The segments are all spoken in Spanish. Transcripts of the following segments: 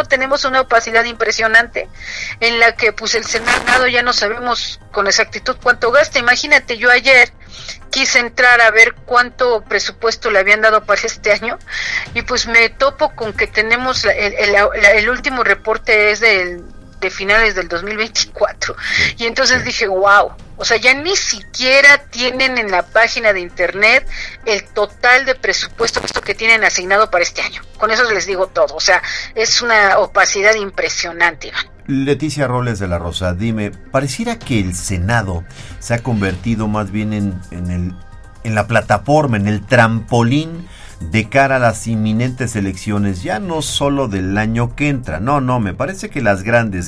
Senado tenemos una opacidad impresionante, en la que pues el Senado ya no sabemos con exactitud cuánto gasta. Imagínate, yo ayer quise entrar a ver cuánto presupuesto le habían dado para este año, y pues me topo con que tenemos el último reporte es de finales del 2024, y entonces dije, wow, o sea, ya ni siquiera tienen en la página de internet el total de presupuesto que tienen asignado para este año. Con eso les digo todo, o sea, es una opacidad impresionante, Iván. Leticia Robles de la Rosa, dime, pareciera que el Senado se ha convertido más bien en la plataforma, en el trampolín de cara a las inminentes elecciones, ya no solo del año que entra, no, me parece que las grandes,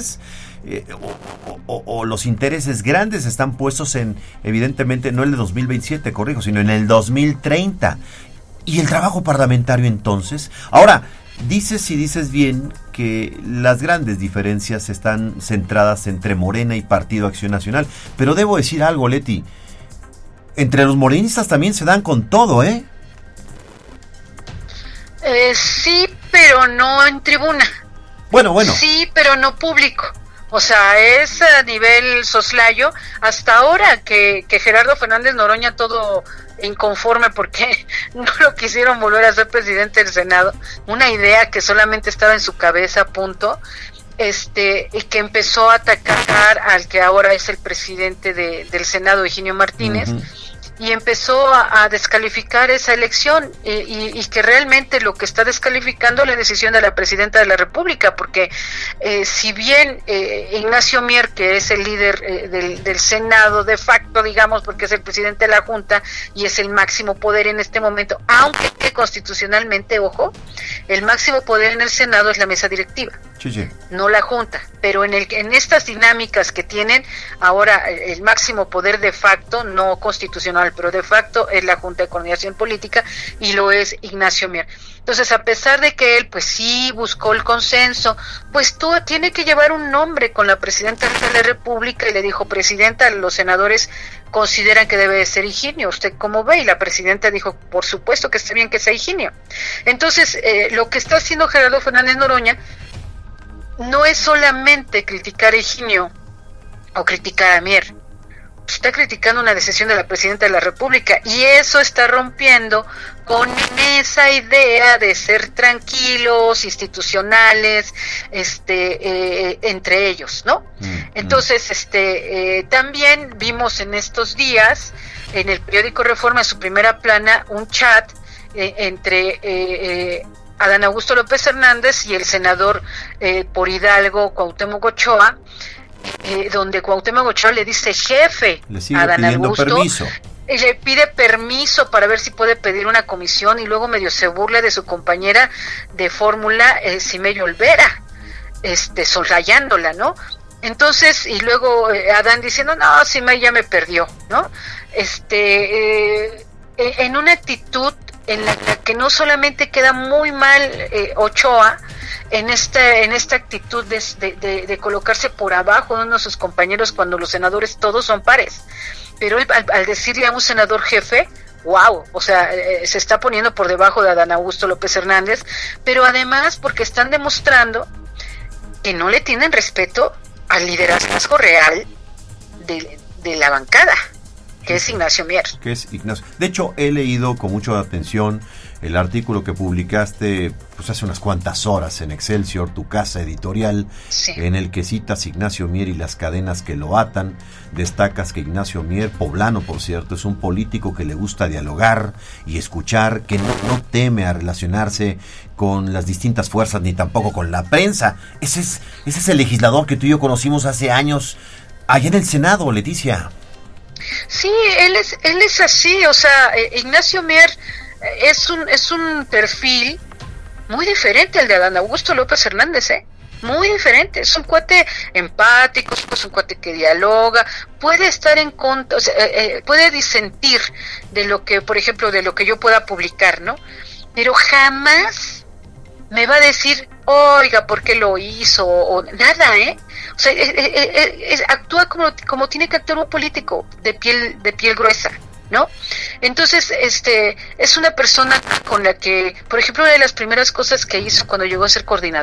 o los intereses grandes están puestos en, evidentemente, no el de 2027, corrijo, sino en el 2030. ¿Y el trabajo parlamentario entonces? Ahora, dices bien que las grandes diferencias están centradas entre Morena y Partido Acción Nacional, pero debo decir algo, Leti, entre los morenistas también se dan con todo, ¿eh? Sí, pero no en tribuna. Bueno. Sí, pero no público. O sea, es a nivel soslayo. Hasta ahora que Gerardo Fernández Noroña, todo inconforme porque no lo quisieron volver a ser presidente del Senado, una idea que solamente estaba en su cabeza, punto, y que empezó a atacar al que ahora es el presidente del Senado, Higinio Martínez. Uh-huh. Y empezó a descalificar esa elección, y que realmente lo que está descalificando es la decisión de la presidenta de la República, porque si bien Ignacio Mier, que es el líder del Senado de facto, digamos, porque es el presidente de la Junta y es el máximo poder en este momento, aunque constitucionalmente, ojo, el máximo poder en el Senado es la mesa directiva, sí. No la Junta, pero en estas dinámicas que tienen ahora, el máximo poder de facto, no constitucional, pero de facto es la Junta de Coordinación Política, y lo es Ignacio Mier. Entonces, a pesar de que él pues sí buscó el consenso, pues tiene que llevar un nombre con la presidenta de la República, y le dijo: presidenta, los senadores consideran que debe de ser Higinio, ¿usted cómo ve? Y la presidenta dijo: por supuesto que está bien que sea Higinio. Entonces, lo que está haciendo Gerardo Fernández Noroña no es solamente criticar a Higinio o criticar a Mier, está criticando una decisión de la presidenta de la República, y eso está rompiendo con esa idea de ser tranquilos, institucionales, entre ellos, ¿no? Entonces, también vimos en estos días, en el periódico Reforma, en su primera plana, un chat entre Adán Augusto López Hernández y el senador por Hidalgo, Cuauhtémoc Ochoa, donde Cuauhtémoc Ochoa le dice jefe a Adán Augusto, permiso. Le pide permiso para ver si puede pedir una comisión, y luego medio se burla de su compañera de fórmula, Simeyo Olvera, sonrayándola, ¿no? Entonces, y luego Adán diciendo: no, Simeyo ya me perdió, ¿no? En una actitud en la que no solamente queda muy mal Ochoa, en esta actitud de colocarse por abajo de uno de sus compañeros, cuando los senadores todos son pares, pero él, al decirle a un senador jefe, wow, o sea, se está poniendo por debajo de Adán Augusto López Hernández, pero además porque están demostrando que no le tienen respeto al liderazgo real de la bancada, que es Ignacio Mier. Que es Ignacio. De hecho, he leído con mucha atención el artículo que publicaste pues hace unas cuantas horas en Excelsior, tu casa editorial, sí, en el que citas Ignacio Mier y las cadenas que lo atan. Destacas que Ignacio Mier, poblano por cierto, es un político que le gusta dialogar y escuchar, que no teme a relacionarse con las distintas fuerzas ni tampoco con la prensa. Ese es el legislador que tú y yo conocimos hace años allá en el Senado, Leticia. Sí, él es así, o sea, Ignacio Mier es un perfil muy diferente al de Adán Augusto López Hernández, muy diferente. Es un cuate empático, es un cuate que dialoga, puede estar en contra, o sea, puede disentir de lo que, por ejemplo, de lo que yo pueda publicar, ¿no? Pero jamás me va a decir: oiga, ¿por qué lo hizo? O nada, O sea, actúa como tiene que actuar un político de piel gruesa, ¿no? Entonces, es una persona con la que, por ejemplo, una de las primeras cosas que hizo cuando llegó a ser coordinador